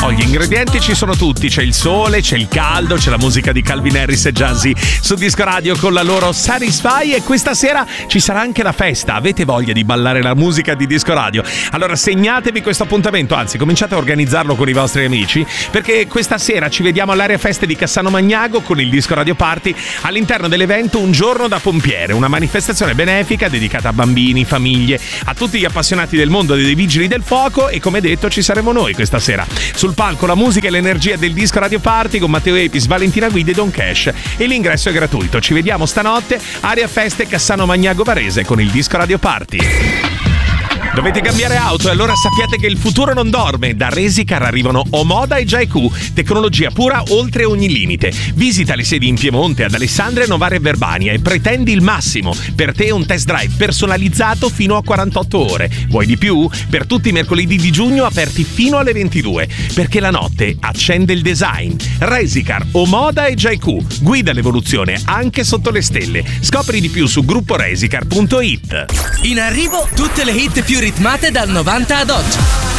Oh, gli ingredienti ci sono tutti, c'è il sole, c'è il caldo, c'è la musica di Calvin Harris e Jazzy su Disco Radio con la loro Satisfy, e questa sera ci sarà anche la festa. Avete voglia di ballare la musica di Disco Radio? Allora segnatevi questo appuntamento, anzi cominciate a organizzarlo con i vostri amici, perché questa sera ci vediamo all'area feste di Cassano Magnago con il Disco Radio Party, all'interno dell'evento Un giorno da pompiere, una manifestazione benefica dedicata a bambini, famiglie, a tutti gli appassionati del mondo dei vigili del fuoco, e come detto ci saremo noi questa sera. Sul palco la musica e l'energia del Disco Radio Party con Matteo Epis, Valentina Guida e Don Cash, e l'ingresso è gratuito. Ci vediamo stanotte, area feste Cassano Magnago Varese con il Disco Radio Party. Dovete cambiare auto e allora sappiate che il futuro non dorme. Da Resicar arrivano Omoda e JQ, tecnologia pura oltre ogni limite. Visita le sedi in Piemonte, ad Alessandria, Novara e Verbania e pretendi il massimo. Per te un test drive personalizzato fino a 48 ore. Vuoi di più? Per tutti i mercoledì di giugno aperti fino alle 22. Perché la notte accende il design. Resicar, Omoda e JQ. Guida l'evoluzione anche sotto le stelle. Scopri di più su grupporesicar.it. In arrivo tutte le hit più ritmate dal 90 ad oggi.